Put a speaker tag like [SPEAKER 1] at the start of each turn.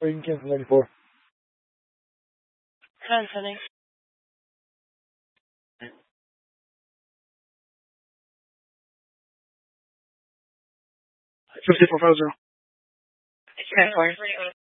[SPEAKER 1] Or you can cancel 94.
[SPEAKER 2] Canceling.
[SPEAKER 1] 5450.
[SPEAKER 2] It's 10-4.